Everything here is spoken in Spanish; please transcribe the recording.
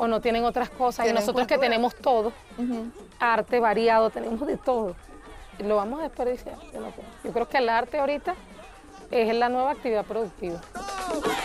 o no tienen otras cosas. Y Tienen nosotros que cultura. tenemos todo, arte variado, tenemos de todo. Lo vamos a desperdiciar. Yo creo que el arte ahorita es la nueva actividad productiva.